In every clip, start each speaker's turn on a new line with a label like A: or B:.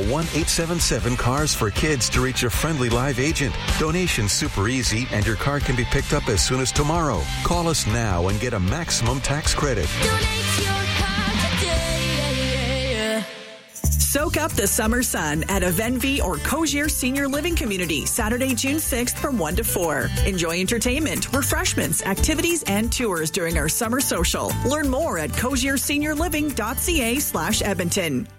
A: 1-877-CARS-FOR-KIDS to reach a friendly live agent. Donation's super easy, and your car can be picked up as soon as tomorrow. Call us now and get a maximum tax credit.
B: Donate your car today.
C: Soak up the summer sun at a Venvi or Cozier Senior Living Community, Saturday, June 6th from 1 to 4. Enjoy entertainment, refreshments, activities, and tours during our summer social. Learn more at cozierseniorliving.ca/Edmonton.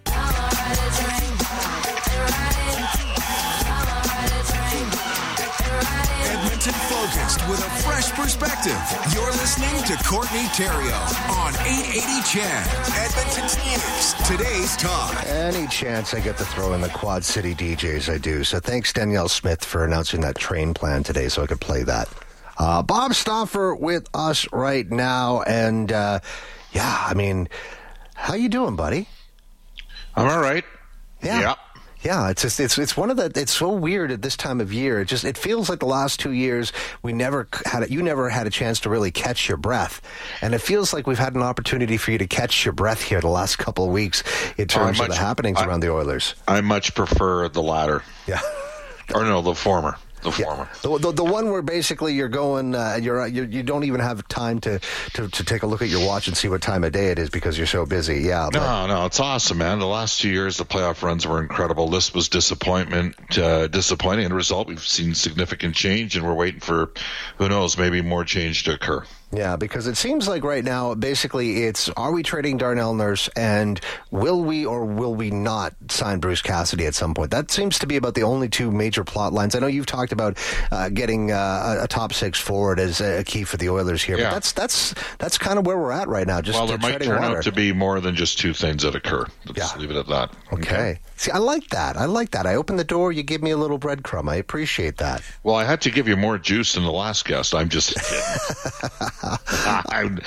D: Edmonton focused with a fresh perspective. You're listening to Courtney Theriault on 880 CHED, Edmonton's news. Today's talk.
E: Any chance I get to throw in the Quad City DJs, I do. So thanks, Danielle Smith, for announcing that train plan today so I could play that. Bob Stauffer with us right now. And, how you doing, buddy?
F: I'm all right.
E: Yeah. Yeah, it's one of the. It's so weird at this time of year. It feels like the last 2 years you never had a chance to really catch your breath, and it feels like we've had an opportunity for you to catch your breath here the last couple of weeks in terms of the happenings around the Oilers.
F: I much prefer the latter.
E: Yeah,
F: or no, the former. The former.
E: The one where basically you're going, you don't even have time to take a look at your watch and see what time of day it is because you're so busy. Yeah.
F: No, it's awesome, man. The last 2 years, the playoff runs were incredible. This was disappointing end result. We've seen significant change, and we're waiting for, who knows, maybe more change to occur.
E: Yeah, because it seems like right now, basically, it's are we trading Darnell Nurse, and will we or will we not sign Bruce Cassidy at some point? That seems to be about the only two major plot lines. I know you've talked about getting a top six forward as a key for the Oilers here, but that's kind of where we're at right now. Just
F: there might turn out to be more than just two things that occur. Let's leave it at that.
E: Okay. See, I like that. I open the door, you give me a little breadcrumb. I appreciate that.
F: Well, I had to give you more juice than the last guest. I'm just I'm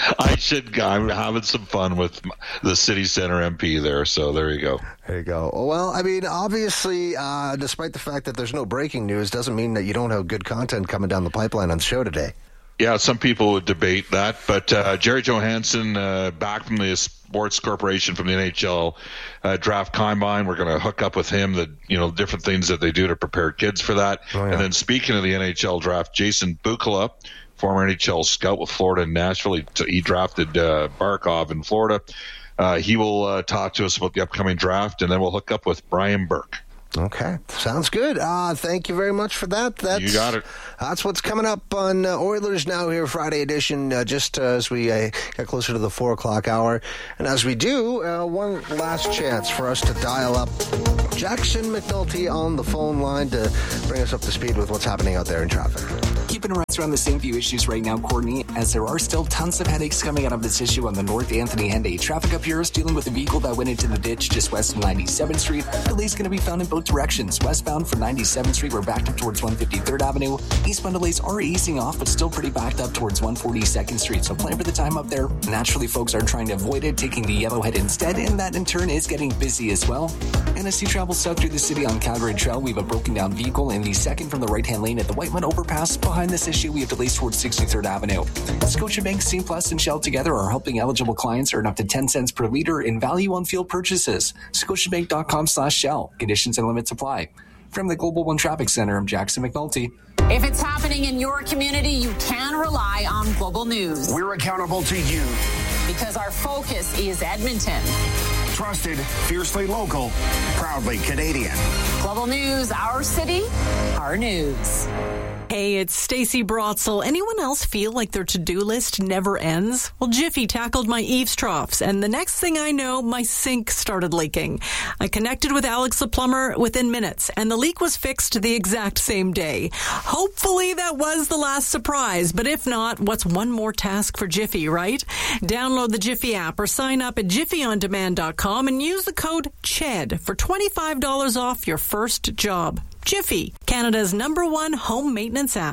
F: having some fun with the City Center MP there, so there you go.
E: There you go. Well, I mean, obviously, despite the fact that there's no breaking news, doesn't mean that you don't have good content coming down the pipeline on the show today.
F: Yeah, some people would debate that, but Jerry Johansson, back from the Sports Corporation from the NHL Draft Combine, we're going to hook up with him, different things that they do to prepare kids for that. Oh, yeah. And then speaking of the NHL Draft, Jason Bukala, former NHL scout with Florida and Nashville, he drafted Barkov in Florida. He will talk to us about the upcoming draft, and then we'll hook up with Brian Burke.
E: Okay, sounds good. Thank you very much for that.
F: You got it.
E: That's what's coming up on Oilers Now here, Friday edition, just as we get closer to the 4 o'clock hour. And as we do, one last chance for us to dial up Jackson McNulty on the phone line to bring us up to speed with what's happening out there in traffic.
G: Keeping our eyes around the same few issues right now, Courtney, as there are still tons of headaches coming out of this issue on the North Anthony Henday. Traffic up here is dealing with a vehicle that went into the ditch just west of 97th Street. Delays going to be found in both directions. Westbound from 97th Street, we're backed up towards 153rd Avenue. Eastbound delays are easing off, but still pretty backed up towards 142nd Street. So plan for the time up there. Naturally, folks are trying to avoid it, taking the Yellowhead instead, and that in turn is getting busy as well. And as you travel south through the city on Calgary Trail, we have a broken down vehicle in the second from the right-hand lane at the Whiteman overpass. Behind this issue, we have delays towards 63rd Avenue. Scotiabank, Scene Plus, and Shell together are helping eligible clients earn up to 10 cents per liter in value on fuel purchases. Scotiabank.com/Shell. Conditions and limits apply. From the Global One Traffic Center, I'm Jackson McNulty.
H: If it's happening in your community, you can rely on Global News.
I: We're accountable to you.
H: Because our focus is Edmonton.
I: Trusted, fiercely local, proudly Canadian.
H: Global News, our city, our news.
C: Hey, it's Stacey Brotzel. Anyone else feel like their to-do list never ends? Well, Jiffy tackled my eaves troughs, and the next thing I know, my sink started leaking. I connected with Alex the plumber within minutes, and the leak was fixed the exact same day. Hopefully that was the last surprise, but if not, what's one more task for Jiffy, right? Download the Jiffy app or sign up at jiffyondemand.com and use the code CHED for $25 off your first job. Jiffy, Canada's #1 home maintenance app.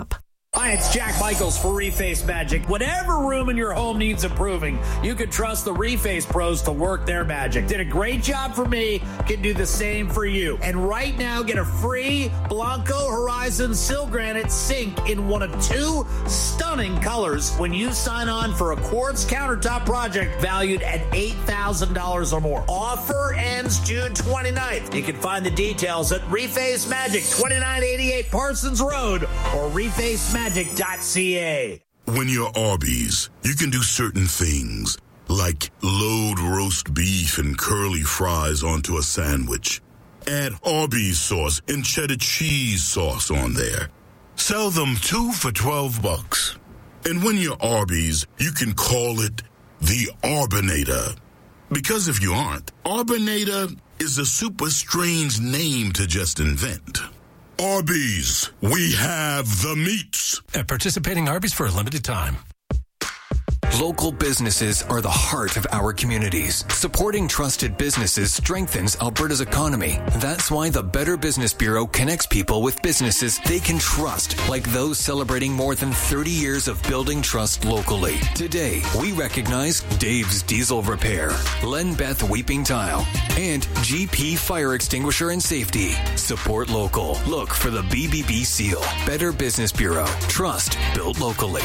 J: Hi, it's Jack Michaels for Reface Magic. Whatever room in your home needs improving, you can trust the Reface pros to work their magic. Did a great job for me, can do the same for you. And right now, get a free Blanco Horizon Silgranite sink in one of 2 stunning colors when you sign on for a quartz countertop project valued at $8,000 or more. Offer ends June 29th. You can find the details at Reface Magic, 2988 Parsons Road, or refacemagic.ca.
K: When you're Arby's, you can do certain things, like load roast beef and curly fries onto a sandwich. Add Arby's sauce and cheddar cheese sauce on there. Sell them 2 for $12. And when you're Arby's, you can call it the Arbinator. Because if you aren't, Arbinator is a super strange name to just invent. Arby's, we have the meats.
L: At participating Arby's for a limited time.
M: Local businesses are the heart of our communities. Supporting trusted businesses strengthens Alberta's economy. That's why the Better Business Bureau connects people with businesses they can trust, like those celebrating more than 30 years of building trust locally. Today, we recognize Dave's Diesel Repair, Lenbeth Weeping Tile, and GP Fire Extinguisher and Safety. Support local. Look for the BBB seal. Better Business Bureau. Trust built locally.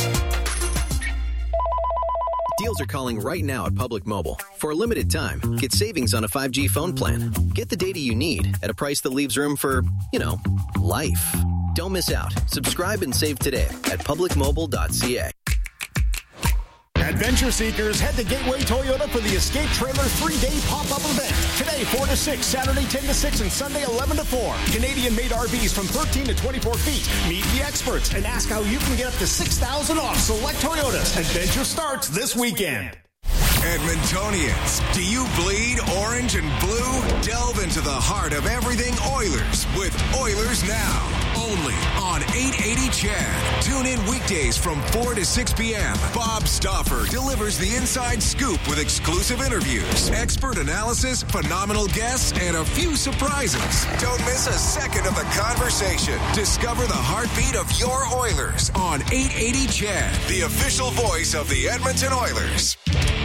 N: Deals are calling right now at Public Mobile. For a limited time, get savings on a 5G phone plan. Get the data you need at a price that leaves room for, life. Don't miss out. Subscribe and save today at publicmobile.ca.
I: Adventure seekers, head to Gateway Toyota for the Escape Trailer 3-day pop-up event. Today, 4 to 6, Saturday, 10 to 6, and Sunday, 11 to 4. Canadian-made RVs from 13 to 24 feet. Meet the experts and ask how you can get up to $6,000 off select Toyotas. Adventure starts this weekend.
D: Edmontonians, do you bleed orange and blue? Delve into the heart of everything Oilers with Oilers Now. Only on 880 CHED. Tune in weekdays from 4 to 6 p.m. Bob Stauffer delivers the inside scoop with exclusive interviews, expert analysis, phenomenal guests, and a few surprises. Don't miss a second of the conversation. Discover the heartbeat of your Oilers on 880 CHED, the official voice of the Edmonton Oilers.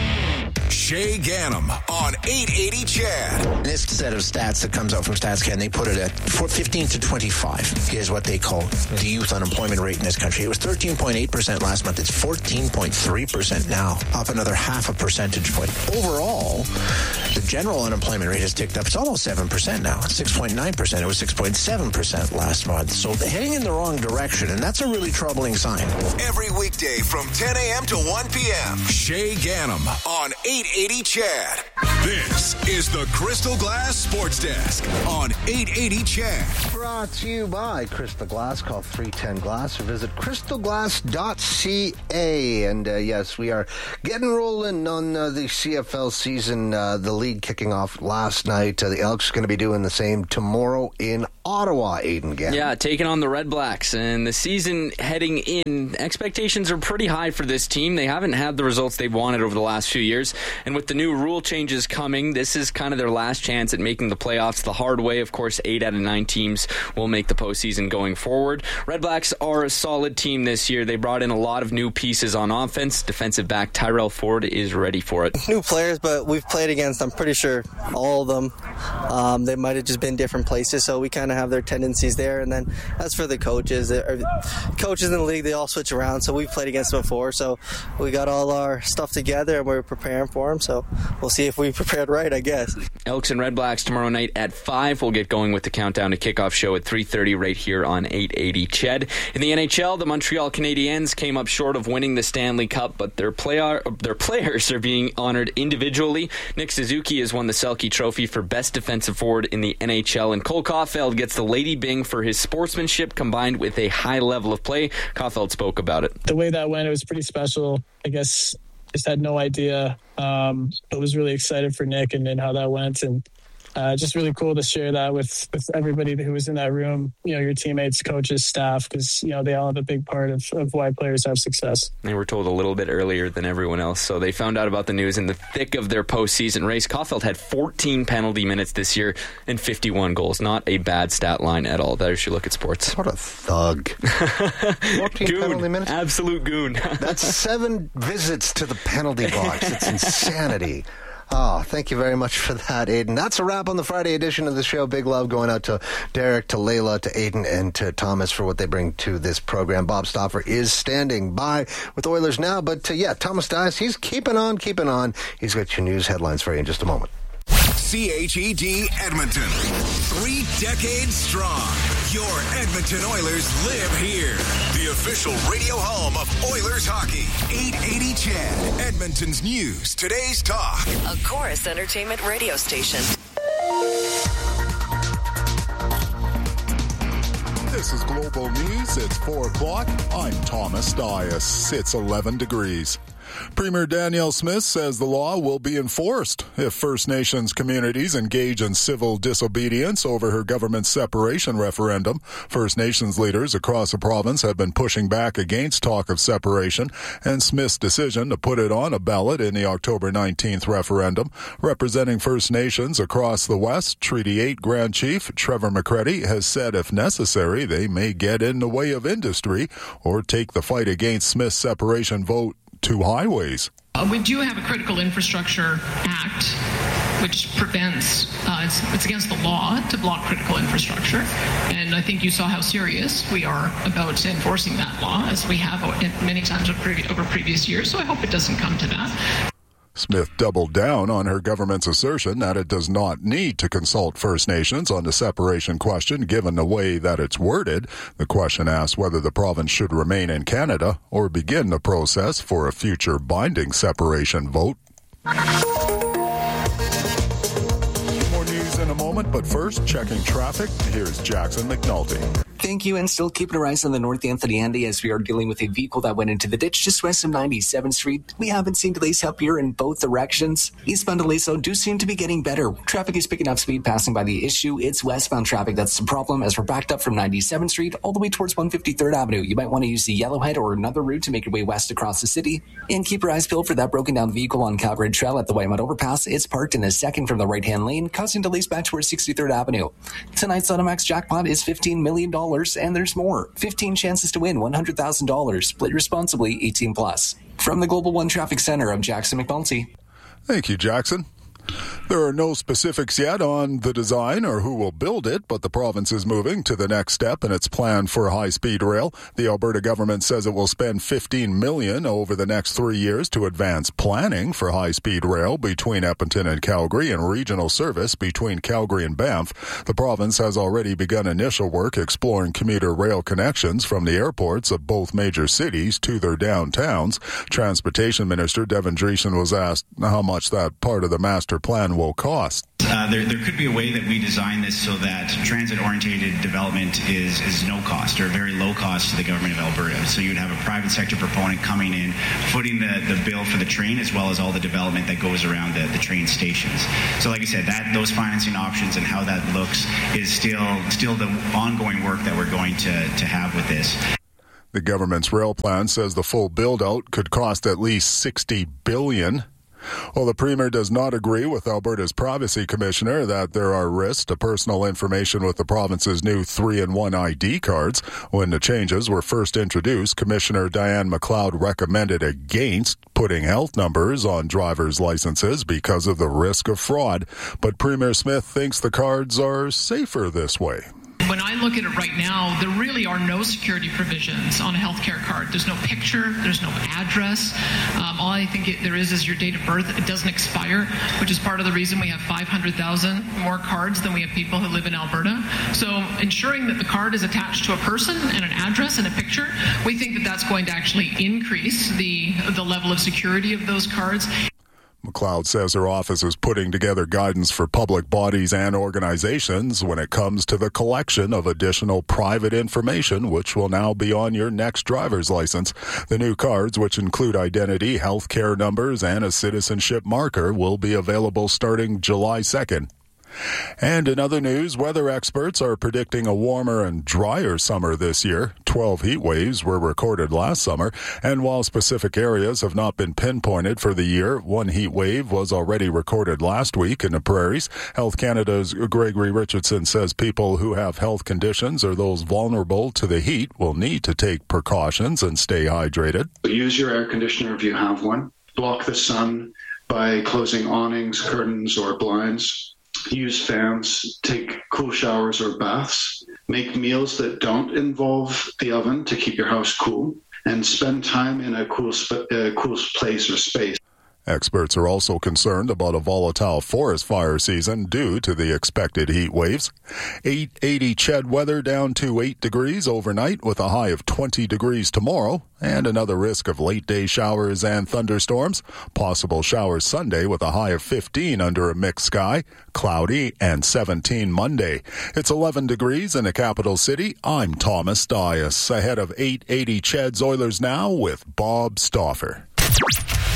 D: Shay Ganem on 880 CHED.
O: This set of stats that comes out from StatsCan, they put it at 15 to 25 is what they call the youth unemployment rate in this country. It was 13.8% last month. It's 14.3% now, up another half a percentage point. Overall, the general unemployment rate has ticked up. It's almost 7% now. It's 6.9%. It was 6.7% last month. So they're heading in the wrong direction, and that's a really troubling sign.
D: Every weekday from 10 a.m. to 1 p.m. Shay Ganem on 880 CHED. This is the Crystal Glass Sports Desk on 880 CHED.
E: Brought to you by Crystal Glass. Call 310 Glass or visit crystalglass.ca. And yes, we are getting rolling on the CFL season. The league kicking off last night. The Elks are going to be doing the same tomorrow in Ottawa, Aiden Gann.
P: Yeah, taking on the Red Blacks. And the season heading in, expectations are pretty high for this team. They haven't had the results they've wanted over the last few years. And with the new rule changes coming, this is kind of their last chance at making the playoffs the hard way. Of course, 8 out of 9 teams will make the postseason going forward. Red Blacks are a solid team this year. They brought in a lot of new pieces on offense. Defensive back Tyrell Ford is ready for it.
Q: New players, but we've played against, I'm pretty sure, all of them. They might have just been different places, so we kind of have their tendencies there. And then as for the coaches in the league, they all switch around, so we've played against them before. So we got all our stuff together, and we're preparing for them. So we'll see if we prepared right, I guess.
P: Elks and Red Blacks tomorrow night at 5. We'll get going with the countdown to kickoff show at 3:30 right here on 880 CHED. In the NHL, the Montreal Canadiens came up short of winning the Stanley Cup, but their players are being honored individually. Nick Suzuki has won the Selke Trophy for Best Defensive Forward in the NHL, and Cole Caulfield gets the Lady Byng for his sportsmanship combined with a high level of play. Caulfield spoke about it.
R: The way that went, it was pretty special. I guess just had no idea. But was really excited for Nick and how that went. And just really cool to share that with everybody who was in that room, your teammates, coaches, staff, because, they all have a big part of why players have success.
P: They were told a little bit earlier than everyone else, so they found out about the news in the thick of their postseason race. Caulfield had 14 penalty minutes this year and 51 goals. Not a bad stat line at all. There's your look at sports.
E: What a thug. 14
P: goon.
E: Penalty minutes?
P: Absolute goon.
E: That's 7 visits to the penalty box. It's insanity. Oh, thank you very much for that, Aiden. That's a wrap on the Friday edition of the show. Big love going out to Derek, to Layla, to Aiden, and to Thomas for what they bring to this program. Bob Stauffer is standing by with Oilers Now. But, Thomas Dias, he's keeping on. He's got your news headlines for you in just a moment.
D: CHED Edmonton. 3 decades strong. Your Edmonton Oilers live here. The official radio home of Oilers hockey. 880 CHED. Edmonton's news. Today's talk.
S: A Chorus Entertainment radio station.
T: This is Global News. It's 4 o'clock. I'm Thomas Dias. It's 11 degrees. Premier Danielle Smith says the law will be enforced if First Nations communities engage in civil disobedience over her government separation referendum. First Nations leaders across the province have been pushing back against talk of separation and Smith's decision to put it on a ballot in the October 19th referendum. Representing First Nations across the West, Treaty 8 Grand Chief Trevor McCready has said if necessary, they may get in the way of industry or take the fight against Smith's separation vote to highways.
U: We do have a Critical Infrastructure Act which prevents, it's against the law to block critical infrastructure. And I think you saw how serious we are about enforcing that law, as we have many times over previous years. So I hope it doesn't come to that.
T: Smith doubled down on her government's assertion that it does not need to consult First Nations on the separation question, given the way that it's worded. The question asks whether the province should remain in Canada or begin the process for a future binding separation vote. More news in a moment, but first, checking traffic. Here's Jackson McNulty.
G: Thank you, and still keeping our eyes on the North Anthony Handy as we are dealing with a vehicle that went into the ditch just west of 97th Street. We haven't seen delays up here in both directions. Eastbound delays, though, do seem to be getting better. Traffic is picking up speed passing by the issue. It's westbound traffic that's the problem, as we're backed up from 97th Street all the way towards 153rd Avenue. You might want to use the Yellowhead or another route to make your way west across the city. And keep your eyes peeled for that broken down vehicle on Calgary Trail at the Waymut Overpass. It's parked in the second from the right-hand lane, causing delays back towards 63rd Avenue. Tonight's Automax jackpot is $15 million, and there's more. 15 chances to win $100,000. Play responsibly, 18 plus. From the Global One Traffic Center, I'm Jackson McNulty.
T: Thank you, Jackson. There are no specifics yet on the design or who will build it, but the province is moving to the next step in its plan for high-speed rail. The Alberta government says it will spend $15 million over the next 3 years to advance planning for high-speed rail between Edmonton and Calgary and regional service between Calgary and Banff. The province has already begun initial work exploring commuter rail connections from the airports of both major cities to their downtowns. Transportation Minister Devin Dreesen was asked how much that part of the master plan will cost.
V: There could be a way that we design this so that transit-oriented development is no cost or very low cost to the government of Alberta. So you'd have a private sector proponent coming in, footing the bill for the train as well as all the development that goes around the train stations. So like I said, those financing options and how that looks is still the ongoing work that we're going to have with this.
T: The government's rail plan says the full build-out could cost at least $60 billion. Well, the Premier does not agree with Alberta's Privacy Commissioner that there are risks to personal information with the province's new 3-in-1 ID cards. When the changes were first introduced, Commissioner Diane McLeod recommended against putting health numbers on driver's licenses because of the risk of fraud. But Premier Smith thinks the cards are safer this way.
U: When I look at it right now, there really are no security provisions on a healthcare card. There's no picture, there's no address. All I think there is your date of birth. It doesn't expire, which is part of the reason we have 500,000 more cards than we have people who live in Alberta. So ensuring that the card is attached to a person and an address and a picture, we think that that's going to actually increase the level of security of those cards.
T: McLeod says her office is putting together guidance for public bodies and organizations when it comes to the collection of additional private information, which will now be on your next driver's license. The new cards, which include identity, health care numbers, and a citizenship marker, will be available starting July 2nd. And in other news, weather experts are predicting a warmer and drier summer this year. 12 heat waves were recorded last summer, and while specific areas have not been pinpointed for the year, one heat wave was already recorded last week in the prairies. Health Canada's Gregory Richardson says people who have health conditions or those vulnerable to the heat will need to take precautions and stay hydrated.
A: Use your air conditioner if you have one. Block the sun by closing awnings, curtains, or blinds. Use fans, take cool showers or baths, make meals that don't involve the oven to keep your house cool, and spend time in a cool place or space.
T: Experts are also concerned about a volatile forest fire season due to the expected heat waves. 880 CHED weather down to 8 degrees overnight with a high of 20 degrees tomorrow, and another risk of late-day showers and thunderstorms. Possible showers Sunday with a high of 15 under a mixed sky, cloudy, and 17 Monday. It's 11 degrees in the capital city. I'm Thomas Dias, ahead of 880 CHED's Oilers Now with Bob Stauffer.